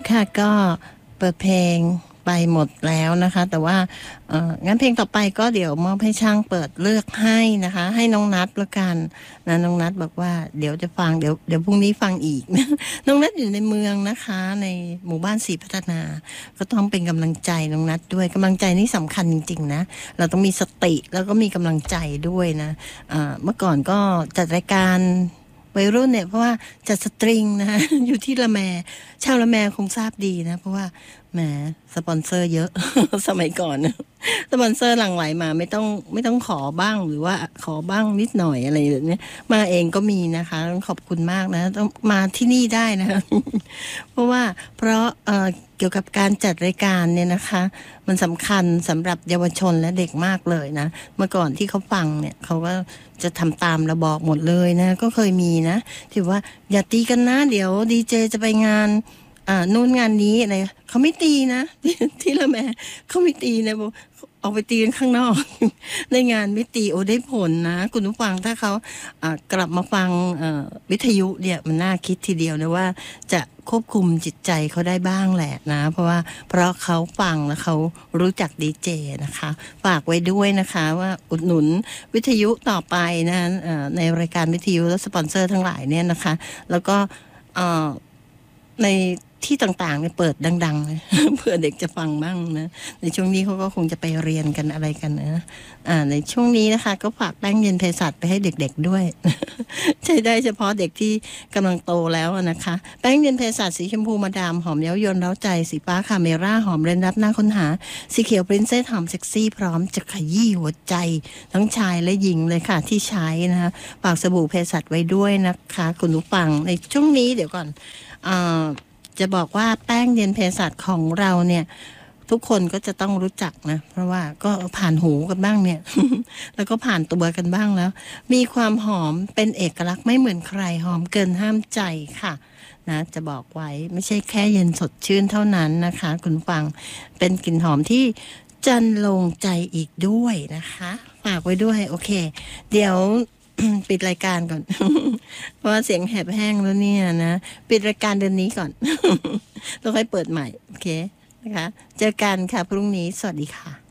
ค่ะก็เปิดเพลงไปหมดแล้วนะคะแต่ว่างั้นเพลงต่อไปก็เดี๋ยวมอบให้ช่างเปิดเลือกให้นะคะให้น้องนัทละกันนะน้องนัทบอกว่าเดี๋ยวจะฟังเดี๋ยวพรุ่งนี้ฟังอีก น้องนัทอยู่ในเมืองนะคะในหมู่บ้านศรีพัฒนาก็ต้องเป็นกำลังใจน้องนัทด้วยกำลังใจนี่สำคัญจริงๆนะเราต้องมีสติแล้วก็มีกำลังใจด้วยนะเมื่อก่อนก็จัดรายการวัยรุ่นเนี่ยเพราะว่าจัดสตริงนะคะ อยู่ที่ละแมชาวละแมคงทราบดีนะเพราะว่าแหมสปอนเซอร์เยอะ สมัยก่อนนะสปอนเซอร์หลั่งไหลมาไม่ต้องขอบ้างหรือว่าขอบ้างนิดหน่อยอะไรแบบนี้มาเองก็มีนะคะต้องขอบคุณมากนะต้องมาที่นี่ได้นะ เพราะว่าเกี่ยวกับการจัดรายการเนี่ยนะคะมันสำคัญสำหรับเยาวชนและเด็กมากเลยนะเมื่อก่อนที่เขาฟังเนี่ยเขาก็จะทำตามเราบอกหมดเลยนะก็เคยมีนะที่ว่าอย่าตีกันนะเดี๋ยวดีเจจะไปงานนู่นงานนี้อะไรเขาไม่ตีนะ ที่ละแม่เขาไม่ตีนะบอกออกไปตีกันข้างนอก ในงานไม่ตีโอได้ผลนะคุณผู้ฟังถ้าเขากลับมาฟังวิทยุเนี่ยมันน่าคิดทีเดียวนะว่าจะควบคุมจิตใจเขาได้บ้างแหละนะเพราะเขาฟังแล้วเขารู้จักดีเจนะคะฝากไว้ด้วยนะคะว่าอุดหนุนวิทยุต่อไปนะในรายการวิทยุและสปอนเซอร์ทั้งหลายเนี่ยนะคะแล้วก็ในที่ต่างๆเนี่ยเปิดดังๆเลย เพื่อเด็กจะฟังบ้างนะในช่วงนี้เขาก็คงจะไปเรียนกันอะไรกันนะในช่วงนี้นะคะก็ฝากแป้งเย็นเภสัชไปให้เด็กๆด้วย ใช้ได้เฉพาะเด็กที่กำลังโตแล้วนะคะแป้งเย็นเภสัชสีชมพูมาดามหอมเย้ายวนเร้าใจสีฟ้าคาเมร่าหอมเรนรับหน้าค้นหาสีเขียวปรินเซสหอมเซ็กซี่พร้อมจะขยี้หัวใจทั้งชายและหญิงเลยค่ะที่ใช้นะคะฝากสบู่เภสัชไว้ด้วยนะคะคุณผู้ฟังในช่วงนี้เดี๋ยวก่อนจะบอกว่าแป้งเย็นเภสัชของเราเนี่ยทุกคนก็จะต้องรู้จักนะเพราะว่าก็ผ่านหูกันบ้างเนี่ย แล้วก็ผ่านตัวกันบ้างแล้วมีความหอมเป็นเอกลักษณ์ไม่เหมือนใครหอมเกินห้ามใจค่ะนะจะบอกไว้ไม่ใช่แค่เย็นสดชื่นเท่านั้นนะคะคุณฟังเป็นกลิ่นหอมที่จันลงใจอีกด้วยนะคะฝากไว้ด้วยโอเคเดี๋ยว ปิดรายการก่อน เพราะว่าเสียงแหบแห้งแล้วเนี่ยนะปิดรายการเดือนนี้ก่อน แล้วค่อยเปิดใหม่โอเคนะคะเจอกันค่ะพรุ่งนี้สวัสดีค่ะ